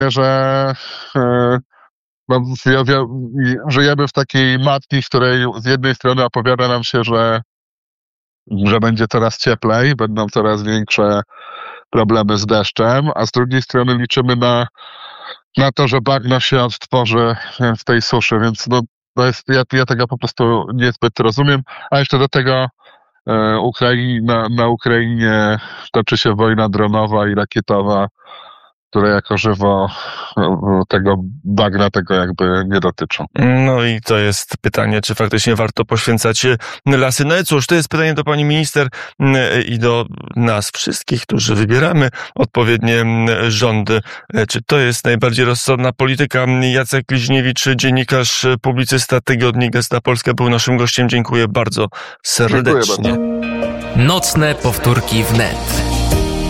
że żyjemy w takiej matni, w której z jednej strony opowiada nam się, że będzie coraz cieplej, będą coraz większe problemy z deszczem, a z drugiej strony liczymy na to, że bagno się odtworzy w tej suszy, więc ja tego po prostu niezbyt rozumiem, a jeszcze do tego na Ukrainie toczy się wojna dronowa i rakietowa, które jako żywo tego bagna tego jakby nie dotyczą. No i to jest pytanie, czy faktycznie warto poświęcać lasy. No i cóż, to jest pytanie do pani minister i do nas wszystkich, którzy wybieramy odpowiednie rządy. Czy to jest najbardziej rozsądna polityka? Jacek Liźniewicz, dziennikarz, publicysta tygodni Gazeta Polska był naszym gościem. Dziękuję bardzo serdecznie. Dziękuję bardzo. Nocne powtórki wnet.